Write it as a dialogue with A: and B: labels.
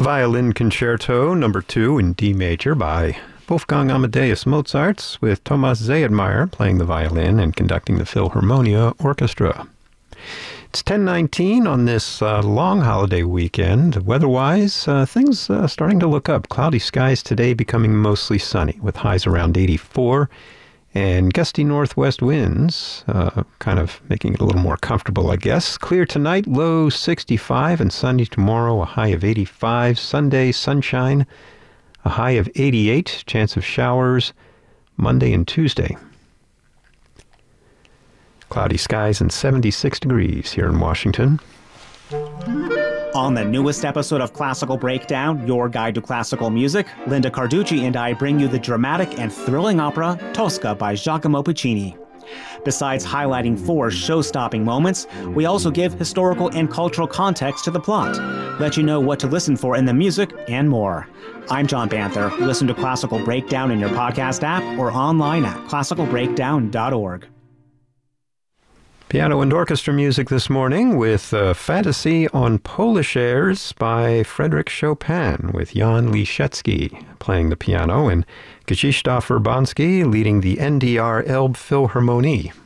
A: Violin Concerto No. 2 in D major by Wolfgang Amadeus Mozart, with Thomas Zayedmeyer playing the violin and conducting the Philharmonia Orchestra. It's 10:19 on this long holiday weekend. Weather-wise, things starting to look up. Cloudy skies today, becoming mostly sunny, with highs around 84, and gusty northwest winds, kind of making it a little more comfortable, I guess. Clear tonight, low 65, and sunny tomorrow, a high of 85. Sunday, sunshine, a high of 88, chance of showers Monday and Tuesday. Cloudy skies and 76 degrees here in Washington.
B: On the newest episode of Classical Breakdown, your guide to classical music, Linda Carducci and I bring you the dramatic and thrilling opera Tosca by Giacomo Puccini. Besides highlighting 4 show-stopping moments, we also give historical and cultural context to the plot, let you know what to listen for in the music, and more. I'm John Banther. Listen to Classical Breakdown in your podcast app or online at classicalbreakdown.org.
A: Piano and orchestra music this morning with Fantasy on Polish Airs by Frédéric Chopin, with Jan Liszewski playing the piano and Krzysztof Urbanski leading the NDR Elbe Philharmonie.